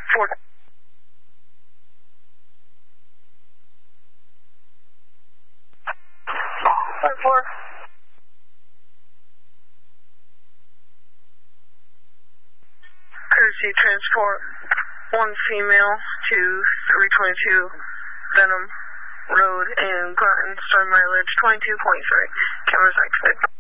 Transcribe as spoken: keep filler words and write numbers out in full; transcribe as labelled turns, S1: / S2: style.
S1: four. One four. Courtesy transport one female to three twenty-two Benham Road in Groton, starting mileage twenty-two point three. Cameras activated.